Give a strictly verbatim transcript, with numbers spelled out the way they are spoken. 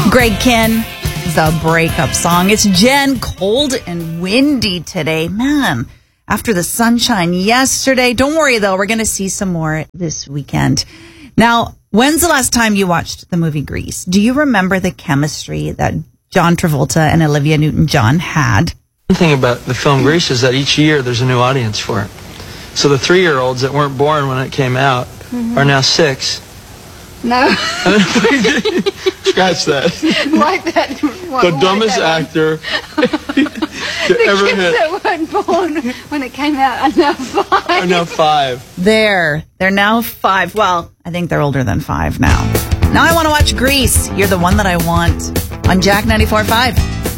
Greg Kihn, the breakup song. It's Jen, cold and windy today. Man, after the sunshine yesterday. Don't worry, though. We're going to see some more this weekend. Now, when's the last time you watched the movie Grease? Do you remember the chemistry that John Travolta and Olivia Newton-John had? One thing about the film Grease is that each year there's a new audience for it. So the three-year-olds that weren't born when it came out mm-hmm. are now six. No. Scratch that. Like that. What, the dumbest like actor to the ever kids hit. that weren't born when it came out are now five. Are now five. There. They're now five. Well, I think they're older than five now. Now I want to watch Grease. You're the one that I want on Jack ninety-four point five.